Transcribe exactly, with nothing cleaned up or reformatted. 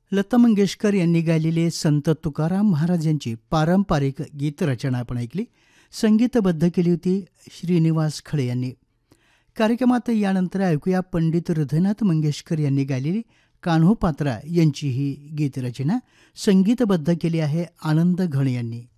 लता मंगेशकर यांनी गायलेली संत तुकाराम महाराज यांची पारंपरिक गीतरचना आपण ऐकली. संगीतबद्ध केली होती श्रीनिवास खळे यांनी. कार्यक्रमात यानंतर ऐकूया पंडित हृदयनाथ मंगेशकर यांनी गायलेली कान्होपात्रा यांची ही गीतरचना. संगीतबद्ध केली आहे आनंद घण यांनी.